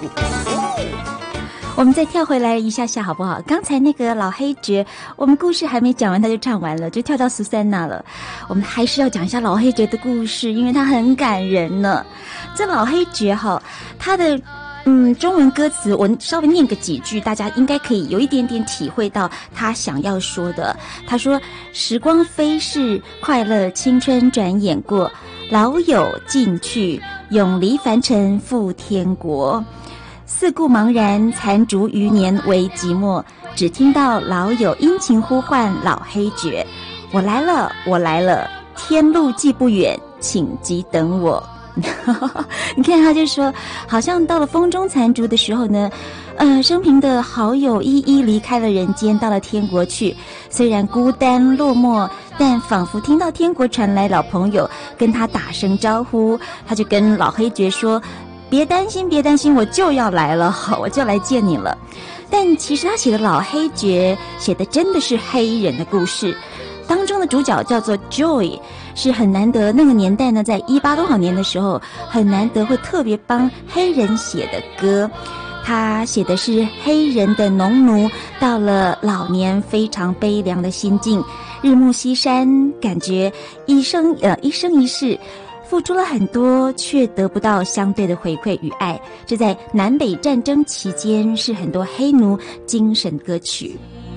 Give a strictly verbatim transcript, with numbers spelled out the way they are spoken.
我们再跳回来一下下好不好？刚才那个老黑爵，我们故事还没讲完他就唱完了，就跳到苏珊娜了。我们还是要讲一下老黑爵的故事，因为他很感人呢。这老黑爵哈，他的嗯中文歌词我稍微念个几句，大家应该可以有一点点体会到他想要说的。他说：时光飞逝，快乐青春转眼过，老友尽去，永离凡尘赴天国。四顾茫然，残烛余年为寂寞，只听到老友殷勤呼唤老黑爵：我来了，我来了，天路既不远，请急等我。你看他就说，好像到了风中残烛的时候呢，呃，生平的好友一一离开了人间，到了天国去。虽然孤单落寞，但仿佛听到天国传来老朋友跟他打声招呼。他就跟老黑爵说：别担心，别担心，我就要来了，我就来见你了。但其实他写的老黑爵写的真的是黑人的故事，当中的主角叫做 Joy， 是很难得，那个年代呢，在一八多少年的时候，很难得会特别帮黑人写的歌。他写的是黑人的农奴到了老年非常悲凉的心境，日暮西山，感觉一生呃一生一世付出了很多，却得不到相对的回馈与爱。这在南北战争期间是很多黑奴精神歌曲。